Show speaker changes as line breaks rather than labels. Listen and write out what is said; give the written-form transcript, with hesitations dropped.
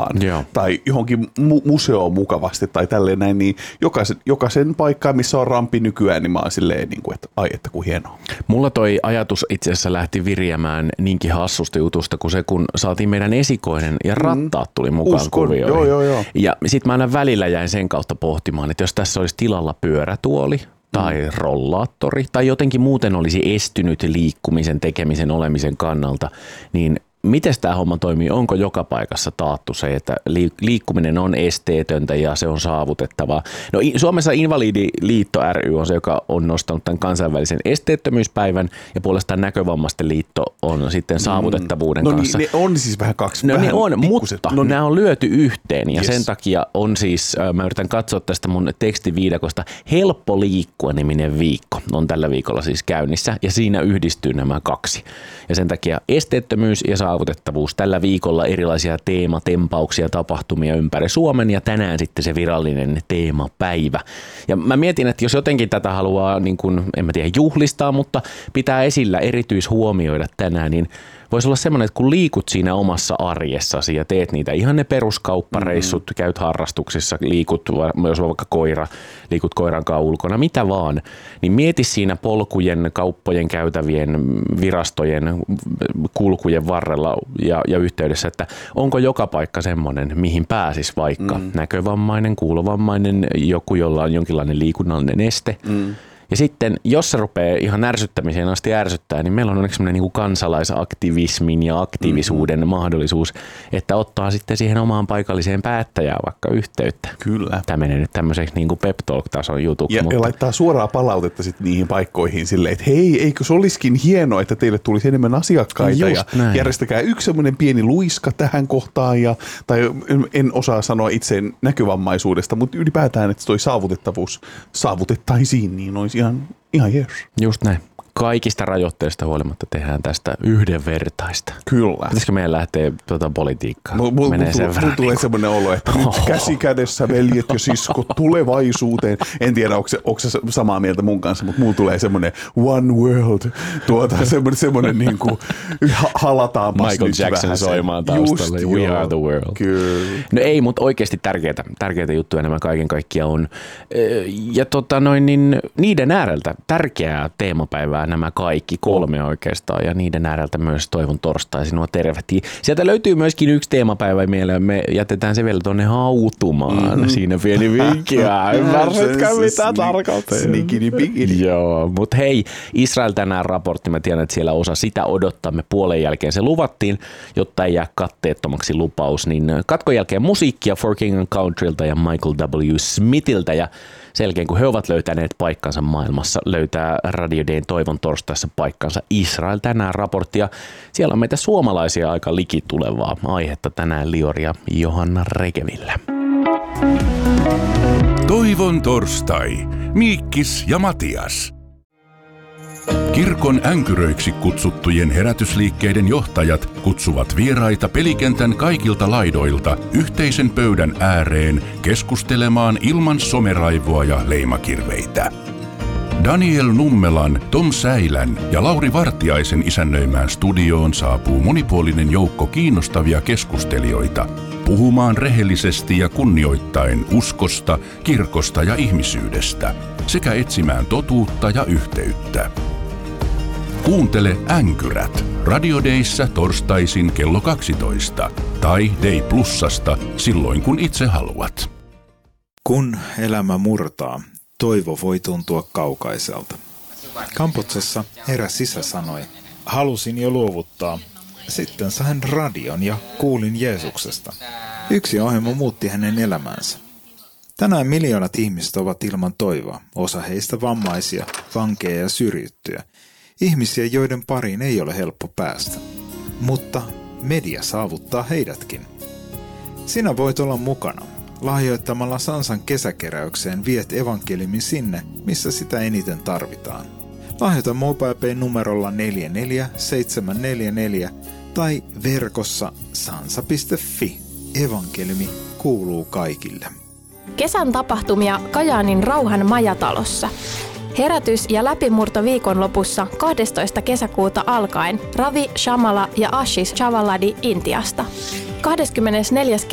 tupaan tai johonkin museoon mukavasti tai tälleen näin, niin jokaisen paikkaan, missä on rampi nykyään, niin mä oon silleen, niin kuin, että ai, että kuin hienoa.
Mulla toi ajatus itse asiassa lähti viriämään niinkin hassusti jutusta kuin se, kun saatiin meidän esikoinen ja rattaat tuli mukaan kuvioihin.
Joo.
Ja sit mä aina välillä jäin sen kautta pohtimaan, että jos tässä olisi tilalla pyörätuoli tai rollaattori tai jotenkin muuten olisi estynyt liikkumisen, tekemisen, olemisen kannalta, niin miten tämä homma toimii? Onko joka paikassa taattu se, että liikkuminen on esteetöntä ja se on saavutettavaa? No Suomessa Invalidiliitto ry on se, joka on nostanut tämän kansainvälisen esteettömyyspäivän ja puolestaan Näkövammaisten liitto on sitten saavutettavuuden kanssa.
Ne on siis vähän kaksi.
No ne on, mutta nämä on lyöty yhteen ja sen takia on siis, mä yritän katsoa tästä mun tekstiviidakosta, Helppo liikkua -niminen viikko on tällä viikolla siis käynnissä ja siinä yhdistyy nämä kaksi. Ja sen takia esteettömyys ja saavutettavuus. Tällä viikolla erilaisia teematempauksia, tapahtumia ympäri Suomen ja tänään sitten se virallinen teemapäivä. Ja mä mietin, että jos jotenkin tätä haluaa, niin kuin, en mä tiedä, juhlistaa, mutta pitää esillä erityishuomioida tänään, niin voisi olla semmoinen, että kun liikut siinä omassa arjessasi ja teet niitä ihan ne peruskauppareissut, käyt harrastuksissa, liikut, jos on vaikka koira, liikut koiran kanssa ulkona, mitä vaan, niin mieti siinä polkujen, kauppojen, käytävien, virastojen, kulkujen varrella ja yhteydessä, että onko joka paikka semmoinen, mihin pääsisi vaikka näkövammainen, kuulovammainen, joku, jolla on jonkinlainen liikunnallinen este. Ja sitten, jos se rupeaa ihan ärsyttämiseen asti ärsyttää, niin meillä on onneksi sellainen niin kuin kansalaisaktivismin ja aktiivisuuden mahdollisuus, että ottaa sitten siihen omaan paikalliseen päättäjään vaikka yhteyttä.
Kyllä.
Tämä menee nyt tämmöiseksi niin kuin pep talk-tason jutuksi.
Ja laittaa suoraa palautetta sitten niihin paikkoihin silleen, että hei, eikö se olisikin hienoa, että teille tulisi enemmän asiakkaita ja järjestäkää yksi semmoinen pieni luiska tähän kohtaan. Tai en osaa sanoa itse näkövammaisuudesta, mutta ylipäätään, että toi saavutettavuus saavutettaisiin, niin olisi ihan jees.
Just näin. Kaikista rajoitteista huolimatta tehdään tästä yhdenvertaista.
Kyllä.
Pitäisikö meidän lähteä politiikkaan?
Mulla tulee semmoinen olo, että nyt käsi kädessä veljet ja siskot tulevaisuuteen. En tiedä, onko se samaa mieltä mun kanssa, mutta mulla tulee semmoinen one world, semmoinen niin kuin halataanpas
Michael
nyt
Jackson
vähän
soimaan taustalle.
Just,
We are the world.
Kyllä.
No ei, mutta oikeasti tärkeitä juttuja nämä kaiken kaikkiaan on. Ja niin niiden ääreltä tärkeää teemapäivää nämä kaikki kolme oikeastaan ja niiden ääreltä myös toivon torstai sinua tervehtii. Sieltä löytyy myöskin yksi teemapäivä mieleen. Me jätetään se vielä tuonne hautumaan. Siinä pieni vinkki. Ymmärrätkö mitä tarkoittaa? Joo, mutta hei, Israel tänään raportti. Mä tiedän, että siellä osa sitä odottaa. Me puolen jälkeen se luvattiin, jotta ei jää katteettomaksi lupaus. Niin katkon jälkeen musiikkia For King and Countrylta ja Michael W. Smithiltä ja sen jälkeen, kun he ovat löytäneet paikkansa maailmassa, löytää Radio Dayn toivon torstaissa paikkansa Israel tänään raporttia. Siellä on meitä suomalaisia aika likitulevaa aihetta tänään Liori ja Johanna Rekevillä.
Toivon torstai. Miikkis ja Matias. Kirkon änkyröiksi kutsuttujen herätysliikkeiden johtajat kutsuvat vieraita pelikentän kaikilta laidoilta yhteisen pöydän ääreen keskustelemaan ilman someraivoa ja leimakirveitä. Daniel Nummelan, Tom Säilän ja Lauri Vartiaisen isännöimään studioon saapuu monipuolinen joukko kiinnostavia keskustelijoita puhumaan rehellisesti ja kunnioittaen uskosta, kirkosta ja ihmisyydestä sekä etsimään totuutta ja yhteyttä. Kuuntele Änkyrät Radio Dayssä torstaisin kello 12 tai Day Plusasta silloin kun itse haluat.
Kun elämä murtaa, toivo voi tuntua kaukaiselta. Kamputsessa eräs isä sanoi, halusin jo luovuttaa. Sitten sain radion ja kuulin Jeesuksesta. Yksi ohjelma muutti hänen elämänsä. Tänään miljoonat ihmiset ovat ilman toivoa, osa heistä vammaisia, vankeja ja syrjittyjä. Ihmisiä, joiden pariin ei ole helppo päästä. Mutta media saavuttaa heidätkin. Sinä voit olla mukana. Lahjoittamalla Sansan kesäkeräykseen viet evankeliumin sinne, missä sitä eniten tarvitaan. Lahjoita MobilePay numerolla 44744 tai verkossa sansa.fi. Evankeliumi kuuluu kaikille.
Kesän tapahtumia Kajaanin Rauhan majatalossa. Herätys- ja läpimurto viikonlopussa 12. kesäkuuta alkaen Ravi Shamala ja Ashish Chavaladi Intiasta. 24.